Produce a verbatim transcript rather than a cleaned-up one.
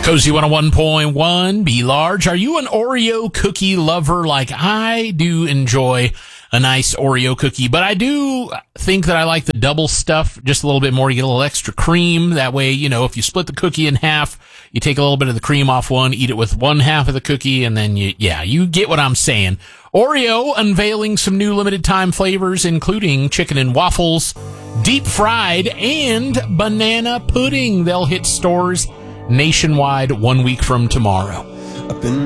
Cozy one oh one point one, Be Large. Are you an Oreo cookie lover? Like, I do enjoy a nice Oreo cookie, but I do think that I like the double stuff just a little bit more. You get a little extra cream. That way, you know, if you split the cookie in half, you take a little bit of the cream off one, eat it with one half of the cookie, and then you, yeah, you get what I'm saying. Oreo unveiling some new limited time flavors, including chicken and waffles, deep fried, and banana pudding. They'll hit stores nationwide one week from tomorrow. Up in